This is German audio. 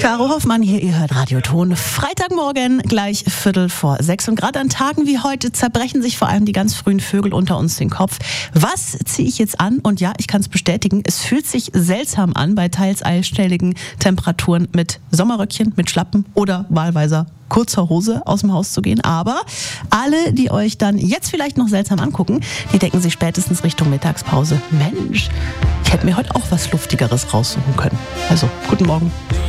Caro Hoffmann hier, ihr hört Radioton. Freitagmorgen, gleich 5:45. Und gerade an Tagen wie heute zerbrechen sich vor allem die ganz frühen Vögel unter uns den Kopf. Was ziehe ich jetzt an? Und ja, ich kann es bestätigen, es fühlt sich seltsam an, bei teils einstelligen Temperaturen mit Sommerröckchen, mit Schlappen oder wahlweise kurzer Hose aus dem Haus zu gehen. Aber alle, die euch dann jetzt vielleicht noch seltsam angucken, die denken sich spätestens Richtung Mittagspause, Mensch, ich hätte mir heute auch was Luftigeres raussuchen können. Also, guten Morgen.